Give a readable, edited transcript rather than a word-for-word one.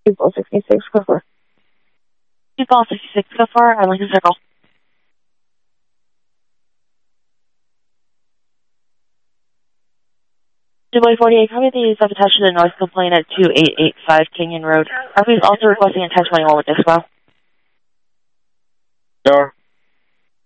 Ball 66, go for. Ball 66, go for, on Lincoln Circle. Boy 48, copy the self-attached to the noise complaint at 2885 Canyon Road. Copy is also requesting attached 21 with Disco. Sure.